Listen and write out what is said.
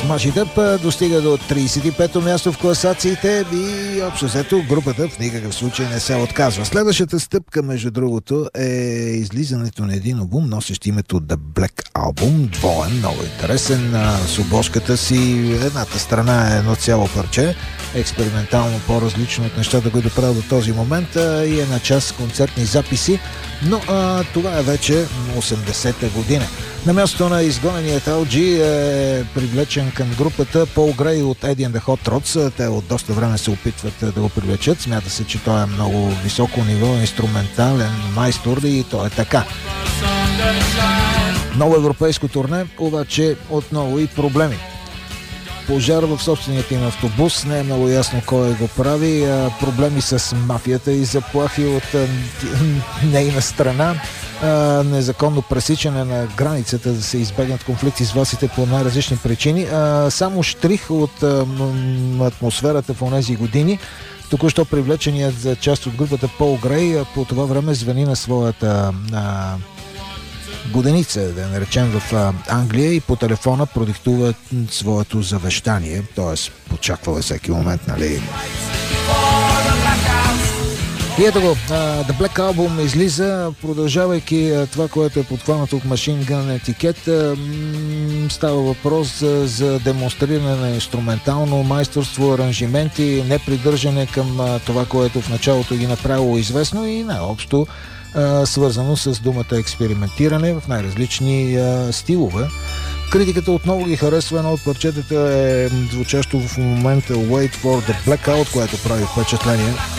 Mashed Up достига до 35-то място в класациите и общо взето групата в никакъв случай не се отказва. Следващата стъпка, между другото, е излизането на един албум, носещ името The Black Album, двоен, много интересен, с обложката си. Едната страна е едно цяло парче, експериментално по-различно от нещата, които правят до този момент, и една част концертни записи, но това е вече 80-та година. На мястото на изгоненият LG е привлечен към групата Пол Грей от Eddie and the Hot Rods. Те от доста време се опитват да го привлечат. Смята се, че той е много високо ниво, инструментален майстор и то е така. Ново европейско турне, обаче отново и проблеми. Пожар в собственият им автобус, не е много ясно кой го прави, проблеми с мафията и заплахи от нейна страна, незаконно пресичане на границата, да се избегнат конфликти с властите по най-различни причини. Само штрих от атмосферата в онези години. Току-що привлеченият за част от групата Пол Грей по това време звъни на своята годеница, да наречем, в Англия и по телефона продиктува своето завещание, т.е. очаква всеки момент, нали? И ето го, The Black Album излиза, продължавайки това, което е подхванато от Machine Gun етикет. Става въпрос за демонстриране на инструментално майсторство, аранжименти, непридържане към това, което в началото ги направило известно и най-общо свързано с думата експериментиране в най-различни стилове. Критиката отново ги харесва. Едно от парчетата е звучащо в момента Wait for the Blackout, което прави впечатление.